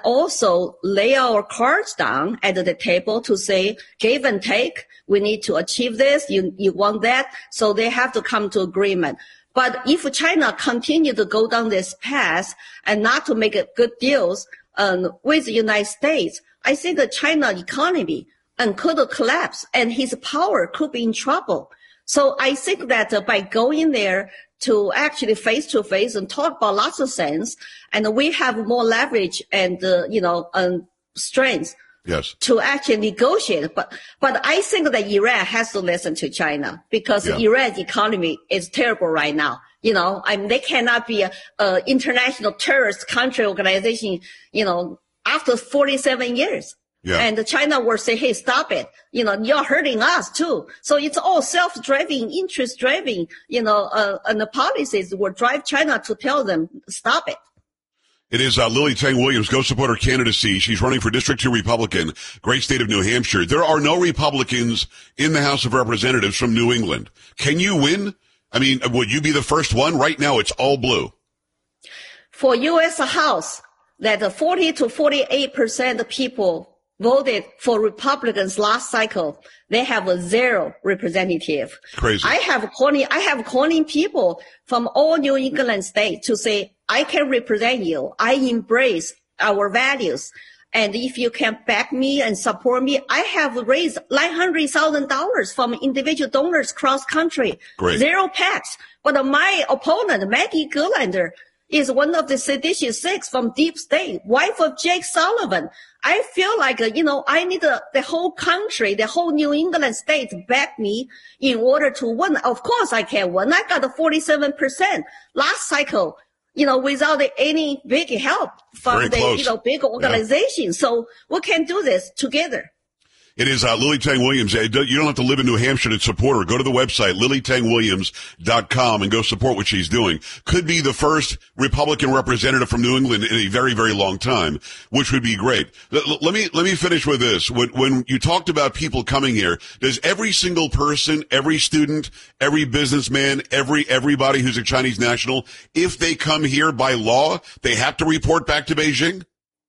also lay our cards down at the table to say, give and take. We need to achieve this. You want that. So they have to come to agreement. But if China continue to go down this path and not to make good deals with the United States, I think the China economy could collapse and his power could be in trouble. So I think that by going there to actually face to face and talk about lots of things, and we have more leverage and strength. Yes. To actually negotiate. But I think that Iran has to listen to China because Iran's economy is terrible right now. They cannot be a international terrorist country organization, after 47 years. Yeah. And China will say, hey, stop it. You're hurting us too. So it's all self-driving, interest-driving, and the policies will drive China to tell them, stop it. It is Lily Tang Williams. Go support her candidacy. She's running for District 2 Republican, great state of New Hampshire. There are no Republicans in the House of Representatives from New England. Can you win? I mean, would you be the first one? Right now, it's all blue. For U.S. House, that 40 to 48% of people voted for Republicans last cycle. They have a 0 representative. Crazy. I have calling people from all New England states to say, I can represent you. I embrace our values. And if you can back me and support me, I have raised $900,000 from individual donors cross country. Great. 0 PACs. But my opponent, Maggie Gulander, is one of the seditious six from deep state, wife of Jake Sullivan. I feel like, I need the whole country, the whole New England state to back me in order to win. Of course I can win. I got 47% last cycle, without any big help from the, big organization. Yeah. So we can do this together. It is Lily Tang Williams. You don't have to live in New Hampshire to support her. Go to the website, lilytangwilliams.com, and go support what she's doing. Could be the first Republican representative from New England in a very, very long time, which would be great. Let me finish with this. When you talked about people coming here, does every single person, every student, every businessman, everybody who's a Chinese national, if they come here by law, they have to report back to Beijing?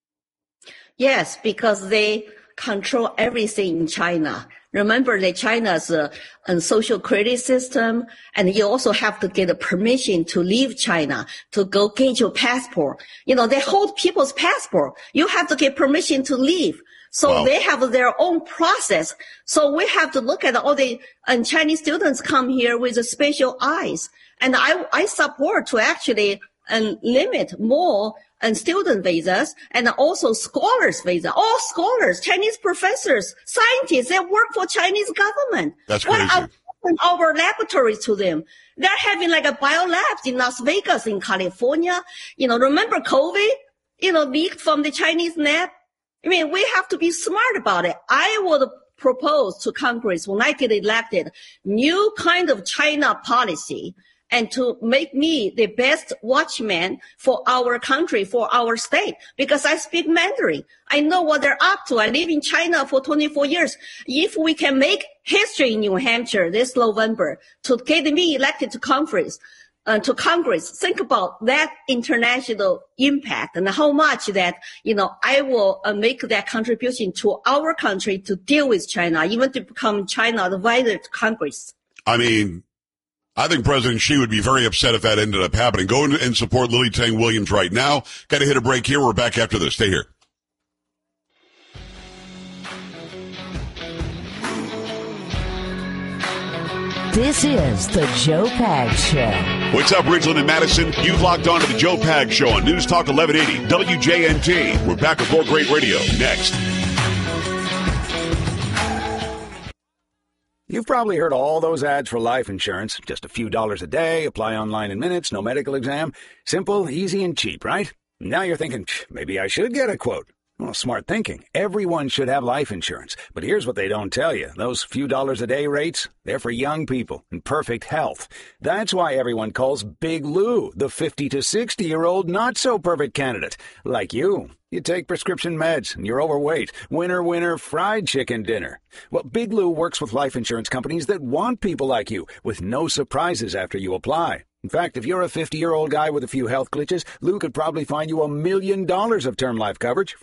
Yes, because they control everything in China. Remember that China's a social credit system, and you also have to get a permission to leave China, to go get your passport. They hold people's passport. You have to get permission to leave. So They have their own process. So we have to look at all the Chinese students come here with special eyes. And I support to actually limit more and student visas and also scholars visa. All scholars, Chinese professors, scientists, they work for Chinese government. That's crazy. What are our laboratories to them? They're having like a biolabs in Las Vegas, in California. Remember COVID, leaked from the Chinese lab? I mean, we have to be smart about it. I would propose to Congress when I get elected, new kind of China policy, and to make me the best watchman for our country, for our state, because I speak Mandarin. I know what they're up to. I live in China for 24 years. If we can make history in New Hampshire this November to get me elected to Congress, think about that international impact and how much that, I will make that contribution to our country to deal with China, even to become China advisor to Congress. I mean, I think President Xi would be very upset if that ended up happening. Go and support Lily Tang Williams right now. Got to hit a break here. We're back after this. Stay here. This is the Joe Pags Show. What's up, Ridgeland and Madison? You've locked on to the Joe Pags Show on News Talk 1180 WJNT. We're back with more great radio next. You've probably heard all those ads for life insurance. Just a few dollars a day, apply online in minutes, no medical exam. Simple, easy, and cheap, right? Now you're thinking, maybe I should get a quote. Well, smart thinking. Everyone should have life insurance. But here's what they don't tell you. Those few dollars a day rates, they're for young people in perfect health. That's why everyone calls Big Lou the 50 to 60-year-old not-so-perfect candidate. Like you. You take prescription meds and you're overweight. Winner, fried chicken dinner. Well, Big Lou works with life insurance companies that want people like you with no surprises after you apply. In fact, if you're a 50-year-old guy with a few health glitches, Lou could probably find you $1 million of term life coverage